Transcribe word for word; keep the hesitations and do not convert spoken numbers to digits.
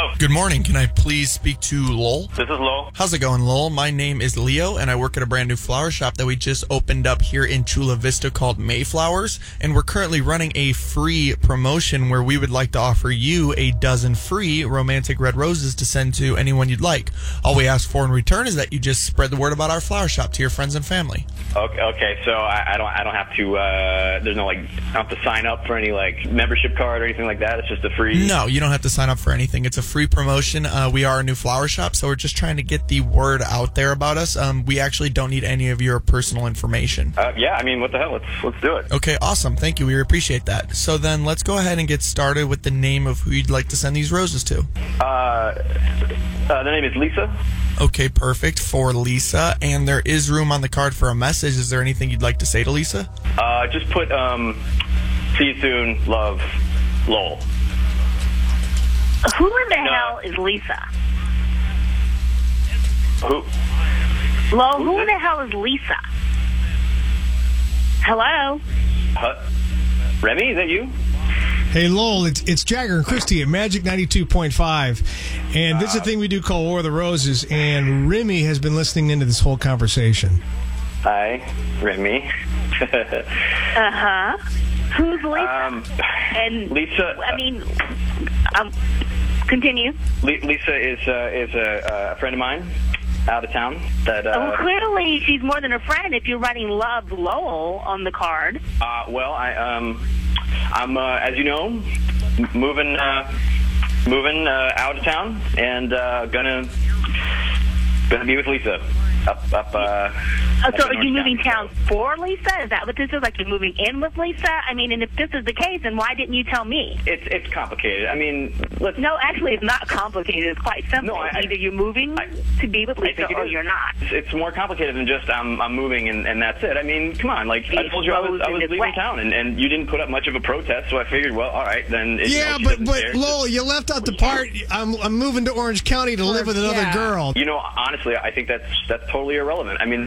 Hello. Good morning. Can I please speak to Lowell? This is Lowell. How's it going, Lowell? My name is Leo, and I work at a brand new flower shop that we just opened up here in Chula Vista called Mayflowers, and we're currently running a free promotion where we would like to offer you a dozen free romantic red roses to send to anyone you'd like. All we ask for in return is that you just spread the word about our flower shop to your friends and family. Okay, okay. So I, I don't, I don't have to. Uh, there's no like, I don't have to sign up for any like membership card or anything like that. It's just a free. No, you don't have to sign up for anything. It's a free promotion. Uh, we are a new flower shop, so we're just trying to get the word out there about us. Um, we actually don't need any of your personal information. Uh, yeah, I mean, what the hell? Let's let's do it. Okay, awesome. Thank you. We appreciate that. So then let's go ahead and get started with the name of who you'd like to send these roses to. Uh, uh, the name is Lisa. Okay, perfect. For Lisa. And there is room on the card for a message. Is there anything you'd like to say to Lisa? Uh, just put, um, see you soon, love, Lowell. Who in the No. hell is Lisa? Who? Lo, Who's who this? the hell is Lisa? Hello? Huh? Remy, is that you? Hey, Lowell, it's, it's Jagger and Christy at Magic ninety-two point five. And this is a thing we do called War of the Roses, and Remy has been listening into this whole conversation. Hi, Remy. Uh-huh. Who's Lisa? um, and Lisa. I mean, um, continue. Le- Lisa is uh, is a, a friend of mine out of town. That. Uh, well, clearly she's more than a friend if you're writing Love Lowell on the card. Uh, well, I um, I'm uh, as you know, m- moving uh, moving uh, out of town and uh, gonna gonna be with Lisa up up. Uh, Oh, up so in are you Orange moving County. town for Lisa? Is that what this is? Like you're moving in with Lisa? I mean, and if this is the case, then why didn't you tell me? It's it's complicated. I mean, let's. No, actually, it's not complicated. It's quite simple. No, I- Either you're moving I- to be with I Lisa think it or is. you're not. It's, it's more complicated than just I'm I'm moving and, and that's it. I mean, come on, like I It told you, I was flows I in was this leaving way. town and, and you didn't put up much of a protest, so I figured, well, all right, then. It, Yeah, you know, she but, doesn't but care. Lowell, you left out the part, I'm, I'm moving to Orange County to live with another yeah. girl. You know, honestly, I think that's that's totally irrelevant. I mean.